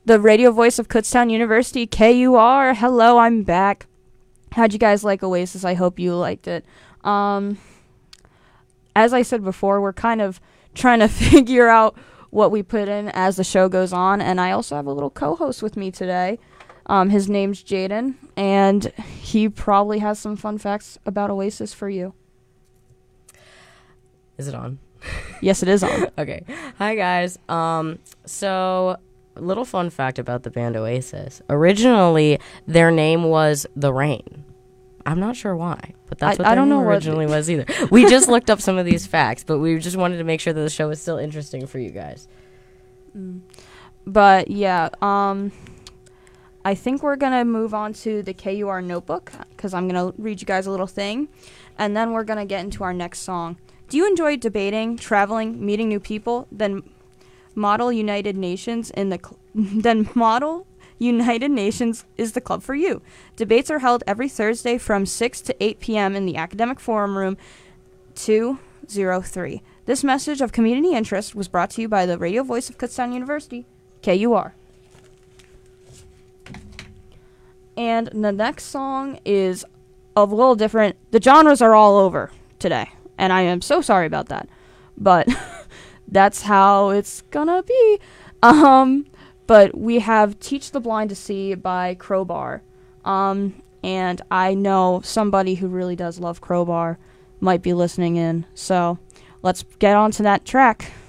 the radio voice of Kutztown University, KUR. Hello, I'm back. How'd you guys like Oasis? I hope you liked it. As I said before, we're kind of trying to figure out what we put in as the show goes on, and I also have a little co-host with me today. His name's Jaden, and he probably has some fun facts about Oasis for you. Is it on? Yes, it is on. Okay. Hi, guys. So, little fun fact about the band Oasis. Originally, their name was The Rain. I'm not sure why, but that's what their name originally was either. We just looked up some of these facts, but we just wanted to make sure that the show was still interesting for you guys. But, yeah, I think we're going to move on to the KUR notebook, because I'm going to read you guys a little thing, and then we're going to get into our next song. Do you enjoy debating, traveling, meeting new people? Then Model United Nations United Nations is the club for you. Debates are held every Thursday from 6 to 8 p.m. in the Academic Forum Room 203. This message of community interest was brought to you by the radio voice of Kutztown University, KUR. And the next song is a little different. The genres are all over today, and I am so sorry about that. But that's how it's gonna be. But we have Teach the Blind to See by Crowbar. And I know somebody who really does love Crowbar might be listening in. So let's get on to that track.